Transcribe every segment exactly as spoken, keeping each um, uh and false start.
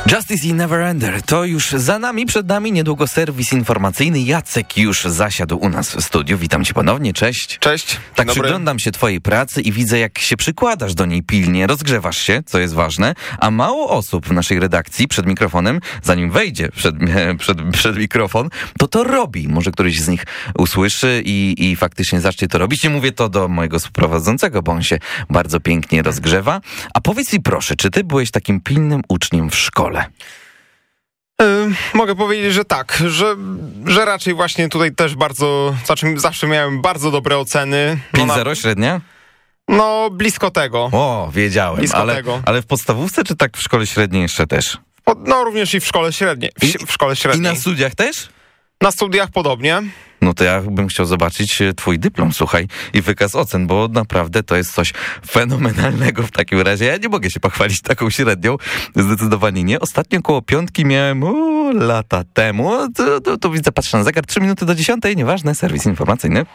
Justice i Neverender to już za nami, przed nami niedługo serwis informacyjny. Jacek już zasiadł u nas w studiu. Witam cię ponownie, cześć. Cześć. Tak, Dobry. Przyglądam się twojej pracy i widzę, jak się przykładasz do niej pilnie, rozgrzewasz się, co jest ważne, a mało osób w naszej redakcji przed mikrofonem, zanim wejdzie przed, przed, przed mikrofon, to to robi. Może któryś z nich usłyszy i, i faktycznie zacznie to robić. Nie mówię to do mojego współprowadzącego, bo on się bardzo pięknie rozgrzewa. A powiedz mi proszę, czy ty byłeś takim pilnym uczniem w szkole? Yy, mogę powiedzieć, że tak, że, że raczej właśnie tutaj też bardzo, znaczy zawsze miałem bardzo dobre oceny. pięć zero no średnia? No, blisko tego. O, wiedziałem, blisko ale, tego. ale w podstawówce czy tak w szkole średniej jeszcze też? No, również i w szkole średniej. W, I, w szkole średniej. I na studiach też? Na studiach podobnie. No to ja bym chciał zobaczyć twój dyplom, słuchaj, i wykaz ocen, bo naprawdę to jest coś fenomenalnego w takim razie. Ja nie mogę się pochwalić taką średnią, zdecydowanie nie. Ostatnio koło piątki miałem o, lata temu. To, to, to widzę, patrzę na zegar, trzy minuty do dziesiątej, nieważne, serwis informacyjny.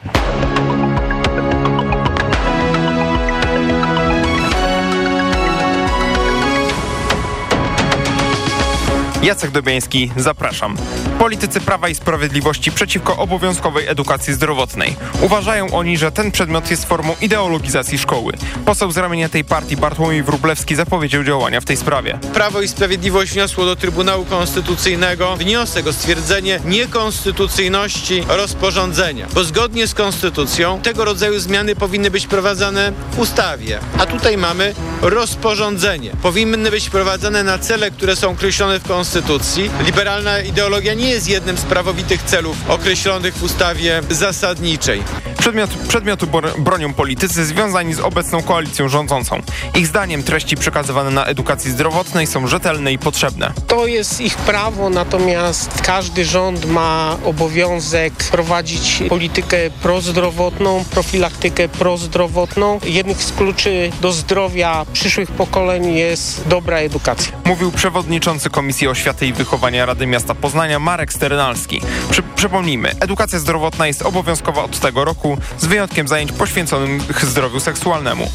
Jacek Dobiański, zapraszam. Politycy Prawa i Sprawiedliwości przeciwko obowiązkowej edukacji zdrowotnej. Uważają oni, że ten przedmiot jest formą ideologizacji szkoły. Poseł z ramienia tej partii Bartłomiej Wróblewski zapowiedział działania w tej sprawie. Prawo i Sprawiedliwość wniosło do Trybunału Konstytucyjnego wniosek o stwierdzenie niekonstytucyjności rozporządzenia, bo zgodnie z konstytucją tego rodzaju zmiany powinny być wprowadzane w ustawie, a tutaj mamy rozporządzenie. Powinny być wprowadzane na cele, które są określone w konstytucji. Konstytucji. Liberalna ideologia nie jest jednym z prawowitych celów określonych w ustawie zasadniczej. Przedmiot, przedmiotu bronią politycy związani z obecną koalicją rządzącą. Ich zdaniem treści przekazywane na edukacji zdrowotnej są rzetelne i potrzebne. To jest ich prawo, natomiast każdy rząd ma obowiązek prowadzić politykę prozdrowotną, profilaktykę prozdrowotną. Jednym z kluczy do zdrowia przyszłych pokoleń jest dobra edukacja. Mówił przewodniczący Komisji Oświaty i Wychowania Rady Miasta Poznania Marek Sternalski. Przy, przypomnijmy, edukacja zdrowotna jest obowiązkowa od tego roku, z wyjątkiem zajęć poświęconych zdrowiu seksualnemu.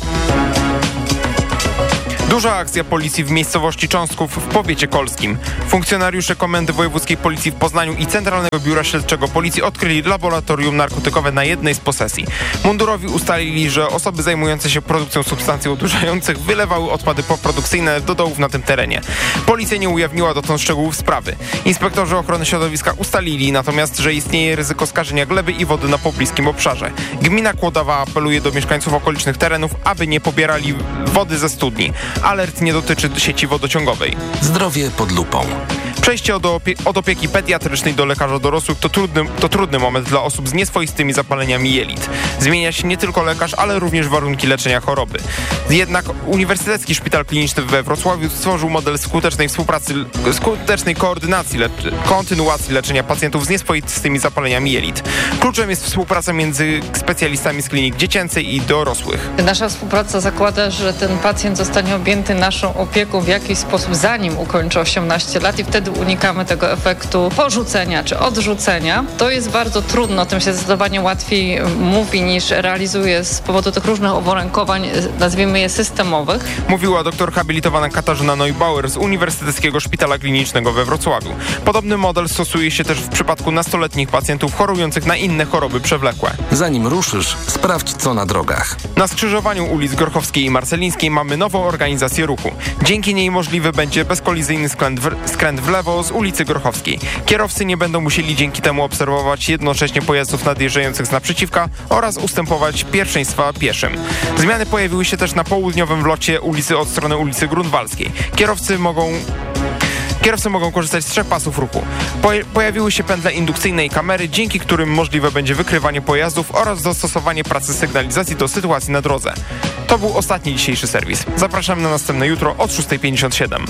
Duża akcja policji w miejscowości Cząstków w powiecie kolskim. Funkcjonariusze Komendy Wojewódzkiej Policji w Poznaniu i Centralnego Biura Śledczego Policji odkryli laboratorium narkotykowe na jednej z posesji. Mundurowi ustalili, że osoby zajmujące się produkcją substancji odurzających wylewały odpady poprodukcyjne do dołów na tym terenie. Policja nie ujawniła dotąd szczegółów sprawy. Inspektorzy ochrony środowiska ustalili natomiast, że istnieje ryzyko skażenia gleby i wody na pobliskim obszarze. Gmina Kłodawa apeluje do mieszkańców okolicznych terenów, aby nie pobierali wody ze studni. Alert nie dotyczy sieci wodociągowej. Zdrowie pod lupą. Przejście od, opie- od opieki pediatrycznej do lekarza dorosłych to trudny, to trudny moment dla osób z nieswoistymi zapaleniami jelit. Zmienia się nie tylko lekarz, ale również warunki leczenia choroby. Jednak Uniwersytecki Szpital Kliniczny we Wrocławiu stworzył model skutecznej współpracy, skutecznej koordynacji, lecz- kontynuacji leczenia pacjentów z nieswoistymi zapaleniami jelit. Kluczem jest współpraca między specjalistami z klinik dziecięcej i dorosłych. Nasza współpraca zakłada, że ten pacjent zostanie objęty naszą opieką w jakiś sposób, zanim ukończy osiemnaście lat i wtedy unikamy tego efektu porzucenia czy odrzucenia. To jest bardzo trudno, o tym się zdecydowanie łatwiej mówi niż realizuje z powodu tych różnych oborękowań, nazwijmy je systemowych. Mówiła doktor habilitowana Katarzyna Neubauer z Uniwersyteckiego Szpitala Klinicznego we Wrocławiu. Podobny model stosuje się też w przypadku nastoletnich pacjentów chorujących na inne choroby przewlekłe. Zanim ruszysz, sprawdź co na drogach. Na skrzyżowaniu ulic Gorchowskiej i Marcelińskiej mamy nową organizację ruchu. Dzięki niej możliwy będzie bezkolizyjny skręt w, skręt w lewo z ulicy Grochowskiej. Kierowcy nie będą musieli dzięki temu obserwować jednocześnie pojazdów nadjeżdżających z naprzeciwka oraz ustępować pierwszeństwa pieszym. Zmiany pojawiły się też na południowym wlocie ulicy od strony ulicy Grunwaldzkiej. Kierowcy mogą... Kierowcy mogą korzystać z trzech pasów ruchu. Pojawiły się pętle indukcyjne i kamery, dzięki którym możliwe będzie wykrywanie pojazdów oraz dostosowanie pracy sygnalizacji do sytuacji na drodze. To był ostatni dzisiejszy serwis. Zapraszam na następne jutro od szósta pięćdziesiąt siedem.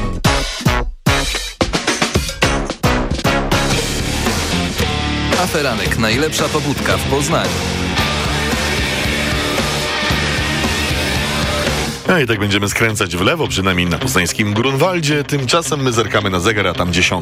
Aferanek, najlepsza pobudka w Poznaniu. No i tak będziemy skręcać w lewo, przynajmniej na poznańskim Grunwaldzie. Tymczasem my zerkamy na zegar, a tam dziesiąta.